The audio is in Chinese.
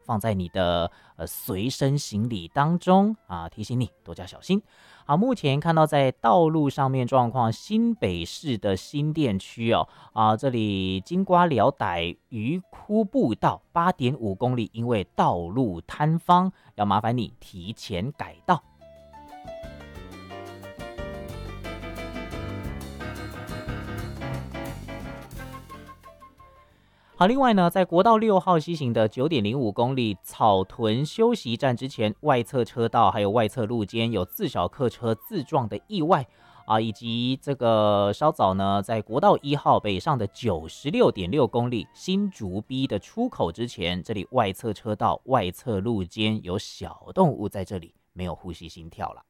放在你的随身行李当中啊，提醒你多加小心。好，目前看到在道路上面状况，新北市的新店区这里金瓜寮傣渔窟步道8.5公里，因为道路坍方，要麻烦你提前改道。好，另外呢，在国道6号西行的9.05公里草屯休息站之前，外侧车道还有外侧路肩有自小客车自撞的意外以及这个稍早呢，在国道1号北上的96.6公里新竹 B 的出口之前，这里外侧车道外侧路肩有小动物在这里没有呼吸心跳了。